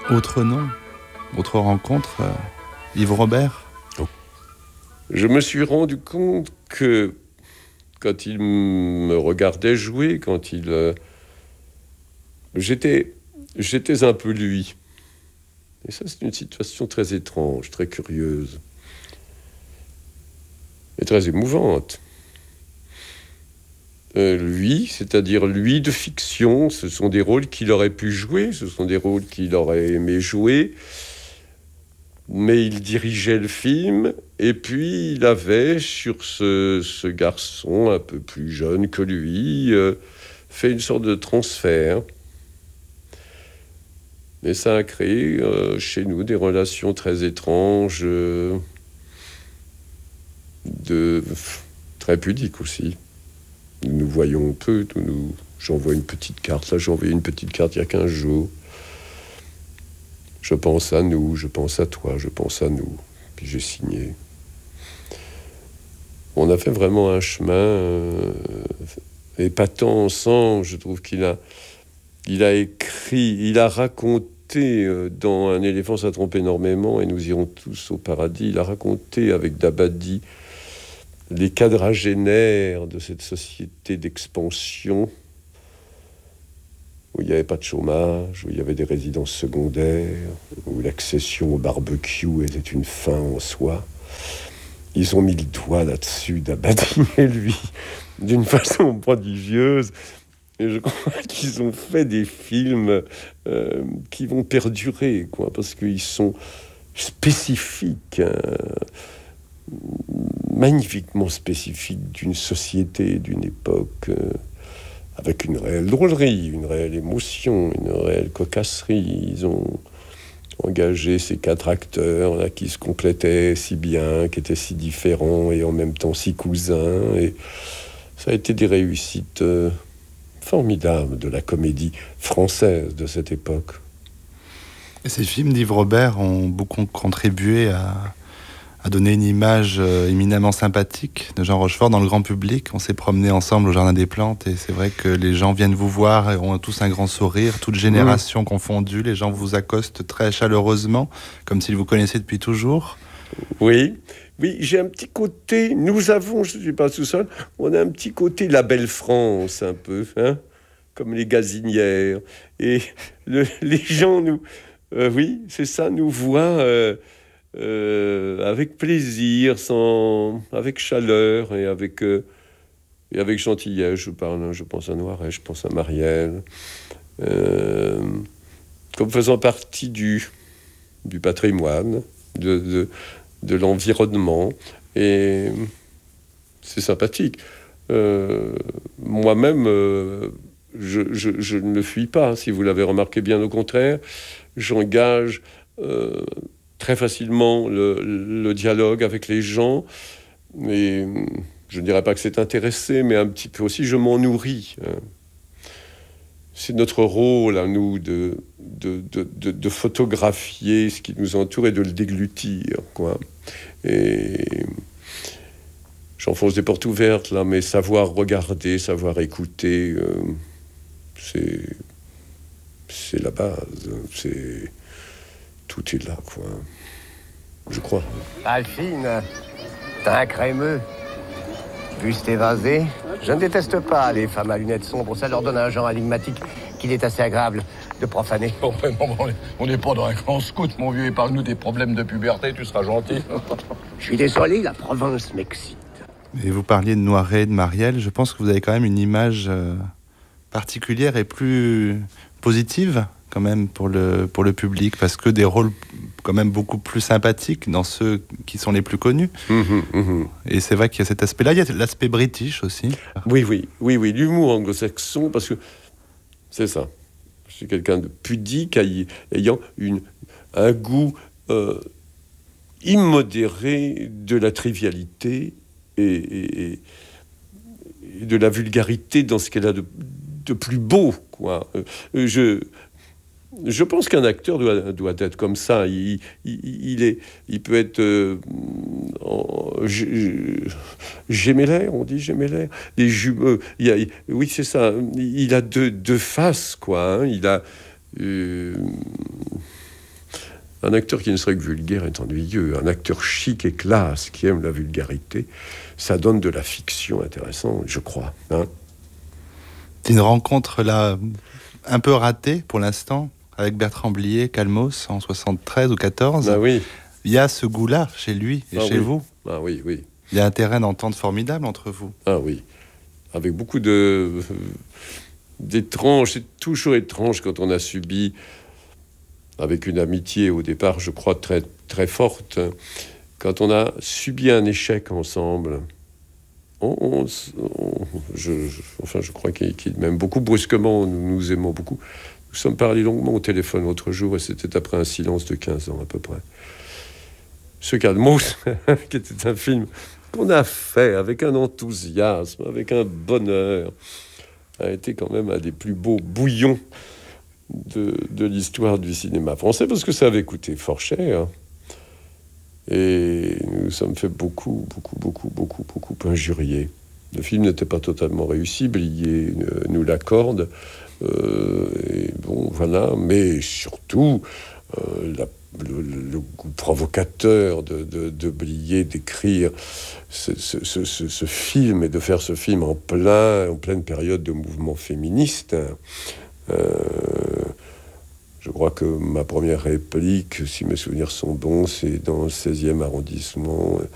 Autre nom, autre rencontre, Yves Robert. Je me suis rendu compte que quand il me regardait jouer, j'étais un peu lui. Et ça, c'est une situation très étrange, très curieuse et très émouvante. Lui, c'est-à-dire lui de fiction, ce sont des rôles qu'il aurait pu jouer, ce sont des rôles qu'il aurait aimé jouer, mais il dirigeait le film, et puis il avait, sur ce garçon un peu plus jeune que lui, fait une sorte de transfert. Et ça a créé chez nous des relations très étranges, très pudiques aussi. Nous nous voyons peu, j'envoie une petite carte. Là, j'ai envoyé une petite carte il y a 15 jours. Je pense à nous, je pense à toi, je pense à nous. Puis j'ai signé. On a fait vraiment un chemin épatant ensemble. Je trouve qu'il a écrit, il a raconté dans Un éléphant, ça trompe énormément et nous irons tous au paradis. Il a raconté avec Dabadi les quadragénaires de cette société d'expansion où il n'y avait pas de chômage, où il y avait des résidences secondaires, où l'accession au barbecue était une fin en soi. Ils ont mis le doigt là-dessus, Dabadi et lui, d'une façon prodigieuse. Et je crois qu'ils ont fait des films qui vont perdurer, quoi, parce qu'ils sont spécifiques, magnifiquement spécifiques d'une société, d'une époque, avec une réelle drôlerie, une réelle émotion, une réelle cocasserie. Ils ont engagé ces 4 acteurs là, qui se complétaient si bien, qui étaient si différents et en même temps si cousins. Et ça a été des réussites formidables de la comédie française de cette époque. Et ces films d'Yves Robert ont beaucoup contribué à donner une image éminemment sympathique de Jean Rochefort dans le grand public. On s'est promené ensemble au Jardin des Plantes et c'est vrai que les gens viennent vous voir et ont tous un grand sourire, toutes générations confondues. Les gens vous accostent très chaleureusement, comme s'ils vous connaissaient depuis toujours. Oui, j'ai un petit côté, nous avons, je ne suis pas tout seul, on a un petit côté la belle France, un peu, hein, comme les gazinières. Et les gens oui, c'est ça, nous voient avec plaisir, avec chaleur et avec gentillesse. Je pense à Noiret, je pense à Marielle, comme faisant partie du patrimoine, de l'environnement, et c'est sympathique. Moi-même, je ne le fuis pas, si vous l'avez remarqué, bien au contraire. J'engage très facilement le dialogue avec les gens, et je ne dirais pas que c'est intéressé, mais un petit peu aussi, je m'en nourris. C'est notre rôle à nous de photographier ce qui nous entoure et de le déglutir, quoi. Et j'enfonce des portes ouvertes là, mais savoir regarder, savoir écouter, c'est la base. Tout est là, quoi. Je crois. Alphine, t'as un crémeux. Buste évasé. Je ne déteste pas les femmes à lunettes sombres. Ça leur donne un genre énigmatique qu'il est assez agréable de profaner. Bon, on n'est pas dans un grand scout, mon vieux. Parle-nous des problèmes de puberté, tu seras gentil. Je suis désolé, la province m'excite. Et vous parliez de Noiret, de Marielle. Je pense que vous avez quand même une image particulière et plus positive quand même pour le public, parce que des rôles quand même beaucoup plus sympathiques dans ceux qui sont les plus connus. Et c'est vrai qu'il y a cet aspect-là. Il y a l'aspect british aussi. Oui, l'humour anglo-saxon, parce que c'est ça. Je suis quelqu'un de pudique, ayant un goût immodéré de la trivialité et de la vulgarité dans ce qu'elle a de plus beau, quoi. Je pense qu'un acteur doit être comme ça. Il peut être gémellaire, on dit gémellaire. Les jumeaux. Oui, c'est ça. Il a deux faces, quoi. Hein. Il a Un acteur qui ne serait que vulgaire est ennuyeux. Un acteur chic et classe qui aime la vulgarité, ça donne de la fiction intéressante, je crois. Hein. C'est une rencontre là un peu ratée pour l'instant avec Bertrand Blier, Calmos en 73 ou 14. Ah oui. Il y a ce goût-là chez lui et chez vous. Ah oui, oui. Il y a un terrain d'entente formidable entre vous. Ah oui. Avec beaucoup d'étranges. C'est toujours étrange quand on a subi, avec une amitié au départ, je crois, très, très forte, quand on a subi un échec ensemble. Je crois qu'il m'aime beaucoup brusquement, nous nous aimons beaucoup. Nous sommes parlé longuement au téléphone l'autre jour, et c'était après un silence de 15 ans à peu près. Ce Calmos, qui était un film qu'on a fait avec un enthousiasme, avec un bonheur, a été quand même un des plus beaux bouillons de l'histoire du cinéma français, parce que ça avait coûté fort cher. Et nous nous sommes fait beaucoup injurier. Le film n'était pas totalement réussi, Blier nous l'accorde. Et bon, voilà. Mais surtout, le goût provocateur de Blier d'écrire ce film et de faire ce film en pleine période de mouvement féministe. Je crois que ma première réplique, si mes souvenirs sont bons, c'est dans le 16e arrondissement.